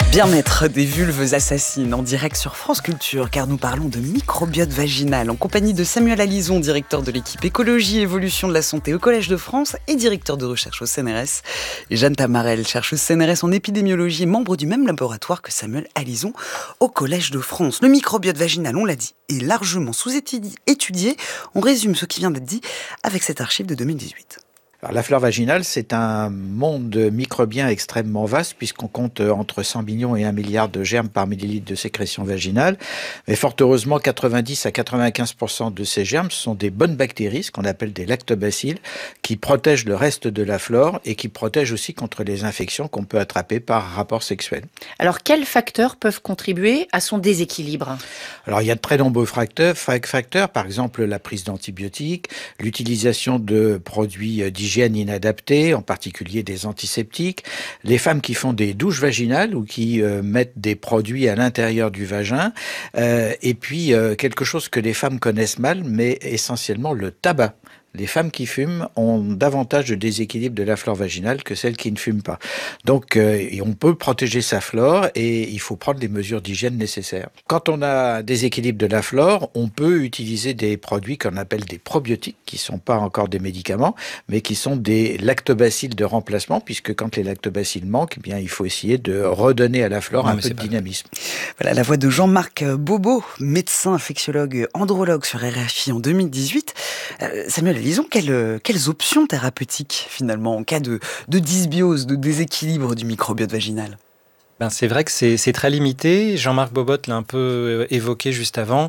Bien-être des vulves assassines en direct sur France Culture, car nous parlons de microbiote vaginal en compagnie de Samuel Alison, directeur de l'équipe écologie et évolution de la santé au Collège de France et directeur de recherche au CNRS. Et Jeanne Tamarel, chercheuse CNRS en épidémiologie et membre du même laboratoire que Samuel Alison au Collège de France. Le microbiote vaginal, on l'a dit, est largement sous-étudié. On résume ce qui vient d'être dit avec cette archive de 2018. Alors, la flore vaginale, c'est un monde microbien extrêmement vaste puisqu'on compte entre 100 millions et 1 milliard de germes par millilitre de sécrétion vaginale. Mais fort heureusement, 90 à 95% de ces germes sont des bonnes bactéries, ce qu'on appelle des lactobacilles, qui protègent le reste de la flore et qui protègent aussi contre les infections qu'on peut attraper par rapport sexuel. Alors, quels facteurs peuvent contribuer à son déséquilibre ? Alors, il y a de très nombreux facteurs, par exemple la prise d'antibiotiques, l'utilisation de produits d'hygiène inadaptés, en particulier des antiseptiques, les femmes qui font des douches vaginales ou qui mettent des produits à l'intérieur du vagin, et puis quelque chose que les femmes connaissent mal, mais essentiellement le tabac. Les femmes qui fument ont davantage de déséquilibre de la flore vaginale que celles qui ne fument pas. Donc, on peut protéger sa flore et il faut prendre les mesures d'hygiène nécessaires. Quand on a un déséquilibre de la flore, on peut utiliser des produits qu'on appelle des probiotiques, qui ne sont pas encore des médicaments, mais qui sont des lactobacilles de remplacement, puisque quand les lactobacilles manquent, eh bien, il faut essayer de redonner à la flore un peu de dynamisme. Voilà la voix de Jean-Marc Bobo, médecin infectiologue andrologue sur RFI en 2018. Samuel, disons, quelles options thérapeutiques, finalement, en cas de dysbiose, de déséquilibre du microbiote vaginal ? C'est vrai que c'est très limité. Jean-Marc Bobot l'a un peu évoqué juste avant.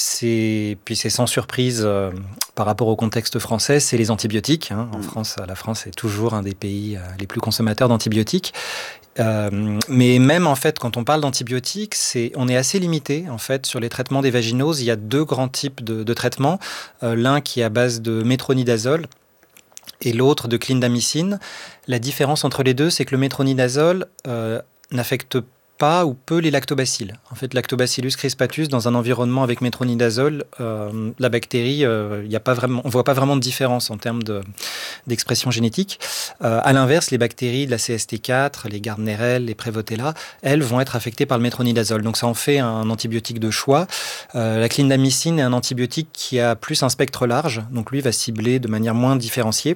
Puis c'est sans surprise par rapport au contexte français, c'est les antibiotiques. En France, la France est toujours un des pays les plus consommateurs d'antibiotiques. Mais même en fait, quand on parle d'antibiotiques, on est assez limité en fait sur les traitements des vaginoses. Il y a deux grands types de traitements. L'un qui est à base de métronidazole et l'autre de clindamycine. La différence entre les deux, c'est que le métronidazole n'affecte pas ou peu les lactobacilles. En fait, Lactobacillus crispatus, dans un environnement avec métronidazole, la bactérie, on ne voit pas vraiment de différence en termes d'expression génétique. À l'inverse, les bactéries de la CST4, les Gardnerella, les Prevotella, elles vont être affectées par le métronidazole. Donc ça en fait un antibiotique de choix. La clindamycine est un antibiotique qui a plus un spectre large, donc lui va cibler de manière moins différenciée.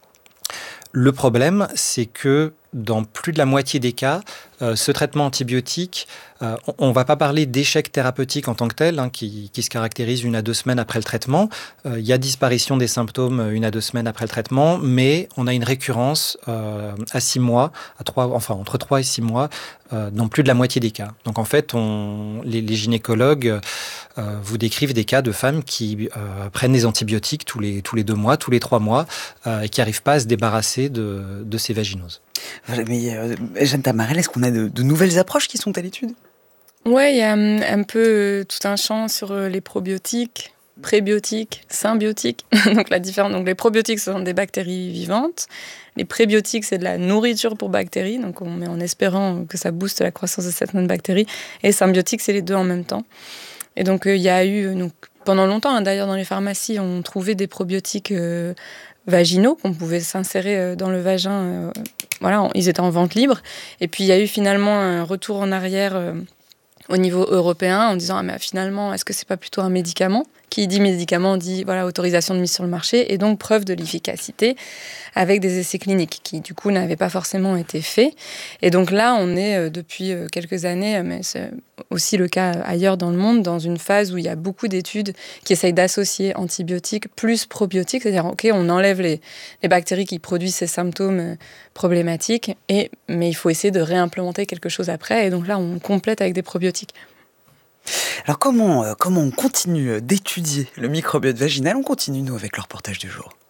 Le problème, c'est que dans plus de la moitié des cas, ce traitement antibiotique, on ne va pas parler d'échec thérapeutique en tant que tel, qui se caractérise 1 à 2 semaines après le traitement. Il y a disparition des symptômes 1 à 2 semaines après le traitement, mais on a une récurrence à 6 mois, entre 3 et 6 mois, dans plus de la moitié des cas. Donc en fait, les gynécologues vous décrivent des cas de femmes qui prennent des antibiotiques tous les 2 mois, tous les 3 mois, et qui n'arrivent pas à se débarrasser de ces vaginoses. Voilà, mais Jeanne Tamarel, est-ce qu'on a de nouvelles approches qui sont à l'étude ? Ouais, il y a un peu tout un champ sur les probiotiques, prébiotiques, symbiotiques. Donc la différence. Donc les probiotiques, ce sont des bactéries vivantes. Les prébiotiques, c'est de la nourriture pour bactéries. Donc on met en espérant que ça booste la croissance de cette même bactérie. Et symbiotiques, c'est les deux en même temps. Et donc il y a eu pendant longtemps, d'ailleurs dans les pharmacies, on trouvait des probiotiques vaginaux qu'on pouvait s'insérer dans le vagin. Ils étaient en vente libre. Et puis il y a eu finalement un retour en arrière au niveau européen en disant mais finalement est-ce que c'est pas plutôt un médicament ? Qui dit médicament dit autorisation de mise sur le marché et donc preuve de l'efficacité avec des essais cliniques qui du coup n'avaient pas forcément été faits. Et donc là on est depuis quelques années, mais c'est aussi le cas ailleurs dans le monde, dans une phase où il y a beaucoup d'études qui essayent d'associer antibiotiques plus probiotiques, c'est-à-dire on enlève les bactéries qui produisent ces symptômes problématiques, mais il faut essayer de réimplémenter quelque chose après et donc là on complète avec des probiotiques. Alors comment on continue d'étudier le microbiote vaginal ? On continue, nous, avec le reportage du jour.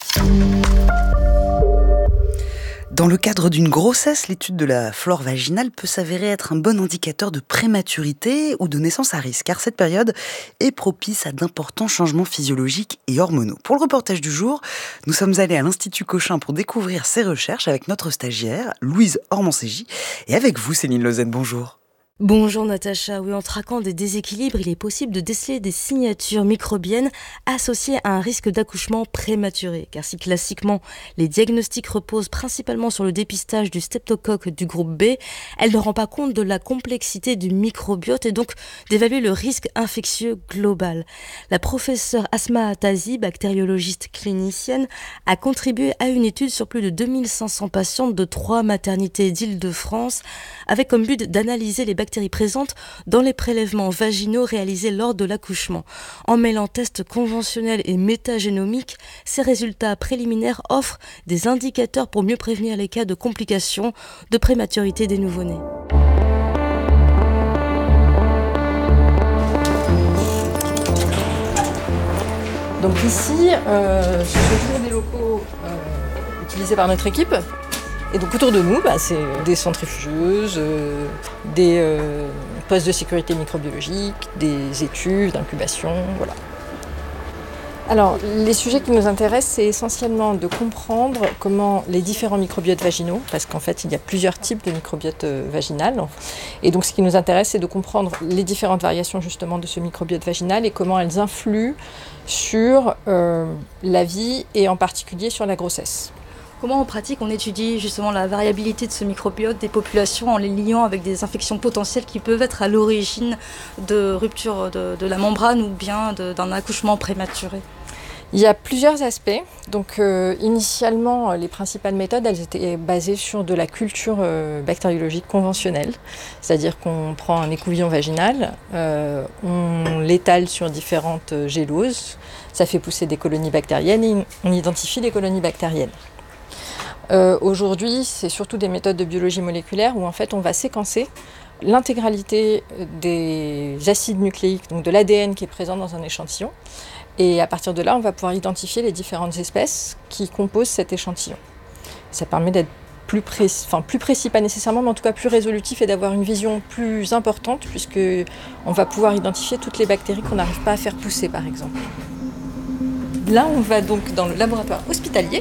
Dans le cadre d'une grossesse, l'étude de la flore vaginale peut s'avérer être un bon indicateur de prématurité ou de naissance à risque, car cette période est propice à d'importants changements physiologiques et hormonaux. Pour le reportage du jour, nous sommes allés à l'Institut Cochin pour découvrir ces recherches avec notre stagiaire, Louise Ormancégy, et avec vous, Céline Lausanne, bonjour. Bonjour Natacha, oui, en traquant des déséquilibres, il est possible de déceler des signatures microbiennes associées à un risque d'accouchement prématuré. Car si classiquement les diagnostics reposent principalement sur le dépistage du streptocoque du groupe B, elle ne rend pas compte de la complexité du microbiote et donc d'évaluer le risque infectieux global. La professeure Asma Tazi, bactériologiste clinicienne, a contribué à une étude sur plus de 2500 patientes de 3 maternités d'Île-de-France avec comme but d'analyser les bactéries présentes dans les prélèvements vaginaux réalisés lors de l'accouchement. En mêlant tests conventionnels et métagénomiques, ces résultats préliminaires offrent des indicateurs pour mieux prévenir les cas de complications de prématurité des nouveau-nés. Donc ici, ce sont des locaux utilisés par notre équipe. Et donc autour de nous, c'est des centrifugeuses, des postes de sécurité microbiologique, des étuves d'incubation, voilà. Alors, les sujets qui nous intéressent, c'est essentiellement de comprendre comment les différents microbiotes vaginaux, parce qu'en fait, il y a plusieurs types de microbiote vaginal. Et donc, ce qui nous intéresse, c'est de comprendre les différentes variations justement de ce microbiote vaginal et comment elles influent sur la vie et en particulier sur la grossesse. Comment en pratique on étudie justement la variabilité de ce microbiote des populations en les liant avec des infections potentielles qui peuvent être à l'origine de rupture de la membrane ou bien d'un accouchement prématuré? Il y a plusieurs aspects. Donc initialement, les principales méthodes, elles étaient basées sur de la culture bactériologique conventionnelle. C'est-à-dire qu'on prend un écouvillon vaginal, on l'étale sur différentes géloses, ça fait pousser des colonies bactériennes et on identifie les colonies bactériennes. Aujourd'hui, c'est surtout des méthodes de biologie moléculaire où en fait on va séquencer l'intégralité des acides nucléiques, donc de l'ADN qui est présent dans un échantillon. Et à partir de là, on va pouvoir identifier les différentes espèces qui composent cet échantillon. Ça permet d'être plus précis, pas nécessairement, mais en tout cas plus résolutif et d'avoir une vision plus importante puisque on va pouvoir identifier toutes les bactéries qu'on n'arrive pas à faire pousser, par exemple. Là, on va donc dans le laboratoire hospitalier.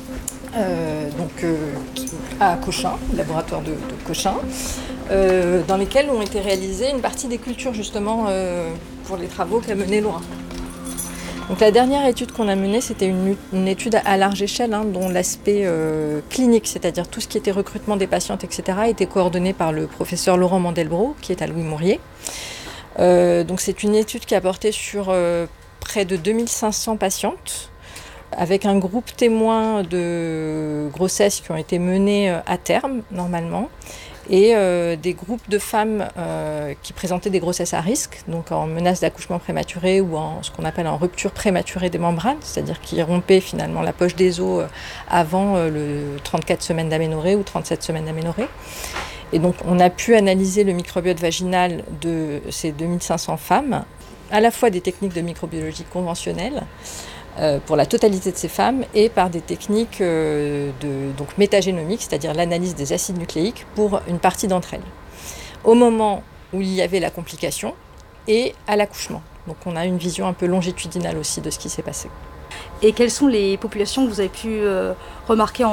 À Cochin, laboratoire de Cochin, dans lesquels ont été réalisées une partie des cultures justement pour les travaux qu'a mené Laura. Donc la dernière étude qu'on a menée, c'était une étude à large échelle, dont l'aspect clinique, c'est-à-dire tout ce qui était recrutement des patientes, etc., était coordonné par le professeur Laurent Mandelbrot, qui est à Louis-Mourier. Donc c'est une étude qui a porté sur près de 2500 patientes, avec un groupe témoin de grossesse qui ont été menées à terme, normalement, et des groupes de femmes qui présentaient des grossesses à risque, donc en menace d'accouchement prématuré ou en ce qu'on appelle en rupture prématurée des membranes, c'est-à-dire qui rompaient finalement la poche des os avant le 34 semaines d'aménorrhée ou 37 semaines d'aménorrhée. Et donc on a pu analyser le microbiote vaginal de ces 2500 femmes, à la fois des techniques de microbiologie conventionnelles, pour la totalité de ces femmes et par des techniques donc métagénomiques, c'est-à-dire l'analyse des acides nucléiques pour une partie d'entre elles. Au moment où il y avait la complication et à l'accouchement. Donc on a une vision un peu longitudinale aussi de ce qui s'est passé. Et quelles sont les populations que vous avez pu remarquer